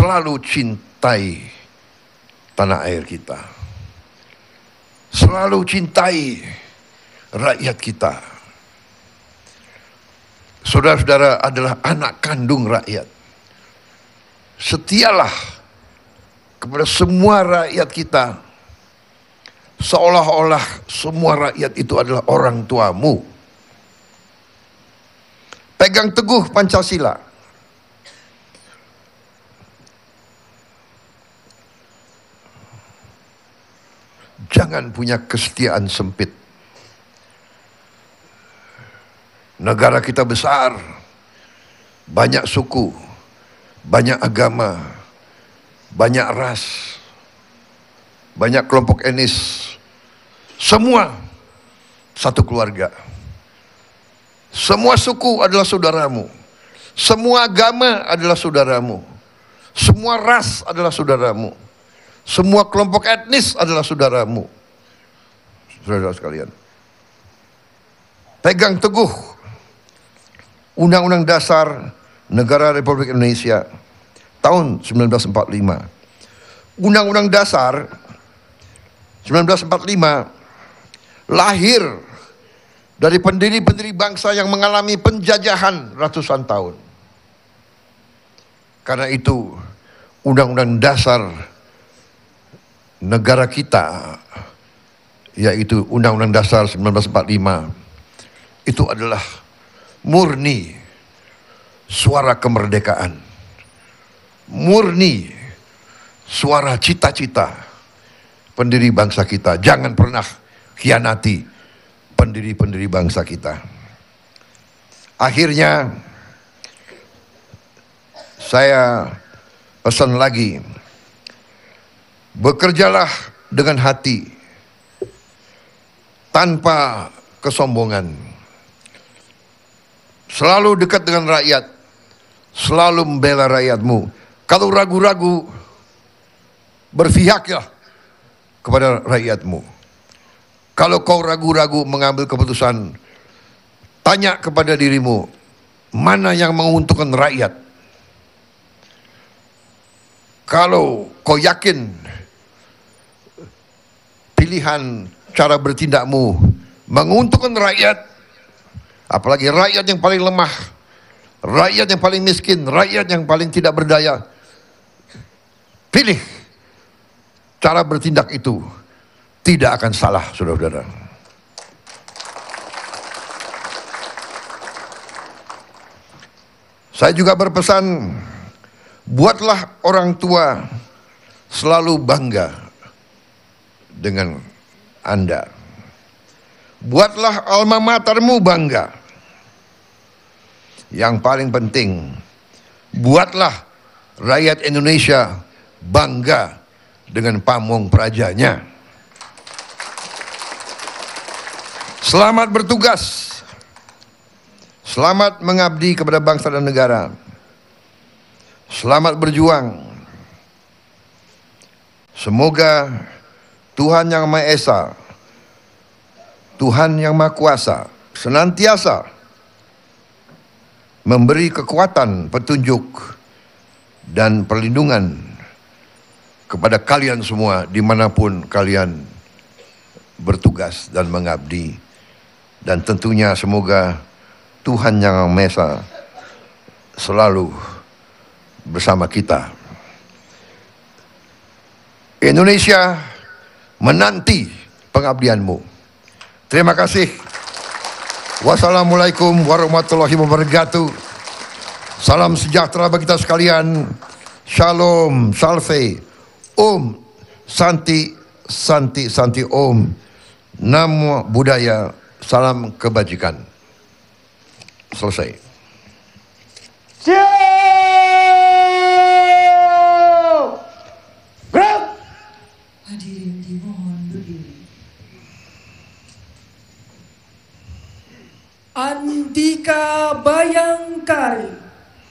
selalu cintai tanah air kita, selalu cintai rakyat kita. Saudara-saudara adalah anak kandung rakyat. Setialah kepada semua rakyat kita, seolah-olah semua rakyat itu adalah orang tuamu. Pegang teguh Pancasila. Jangan punya kesetiaan sempit. Negara kita besar, banyak suku, banyak agama, banyak ras, banyak kelompok etnis. Semua satu keluarga. Semua suku adalah saudaramu. Semua agama adalah saudaramu. Semua ras adalah saudaramu. Semua kelompok etnis adalah saudaramu. Saudara sekalian, pegang teguh Undang-Undang Dasar Negara Republik Indonesia tahun 1945. Undang-Undang Dasar 1945 lahir dari pendiri-pendiri bangsa yang mengalami penjajahan ratusan tahun. Karena itu Undang-Undang Dasar negara kita, yaitu Undang-Undang Dasar 1945, itu adalah murni suara kemerdekaan, murni suara cita-cita pendiri bangsa kita. Jangan pernah khianati pendiri-pendiri bangsa kita. Akhirnya saya pesan lagi, bekerjalah dengan hati, tanpa kesombongan. Selalu dekat dengan rakyat, selalu membela rakyatmu. Kalau ragu-ragu, berpihaklah kepada rakyatmu. Kalau kau ragu-ragu mengambil keputusan, tanya kepada dirimu, mana yang menguntungkan rakyat. Kalau kau yakin pilihan cara bertindakmu menguntungkan rakyat, apalagi rakyat yang paling lemah, rakyat yang paling miskin, rakyat yang paling tidak berdaya, pilih cara bertindak itu. Tidak akan salah, saudara-saudara. Saya juga berpesan, buatlah orang tua selalu bangga dengan Anda. Buatlah alma matermu bangga. Yang paling penting, buatlah rakyat Indonesia bangga dengan pamong prajanya. Selamat bertugas. Selamat mengabdi kepada bangsa dan negara. Selamat berjuang. Semoga Tuhan Yang Maha Esa, Tuhan Yang Maha Kuasa, senantiasa memberi kekuatan, petunjuk, dan perlindungan kepada kalian semua dimanapun kalian bertugas dan mengabdi. Dan tentunya semoga Tuhan Yang Maha Esa selalu bersama kita. Indonesia menanti pengabdianmu. Terima kasih. Wassalamualaikum warahmatullahi wabarakatuh. Salam sejahtera bagi kita sekalian. Shalom, salve, Om, Santi, Santi, Santi, Om. Namo Buddhaya, salam kebajikan. Selesai. Hadirin dimohon berdiri. Andika Bayangkari.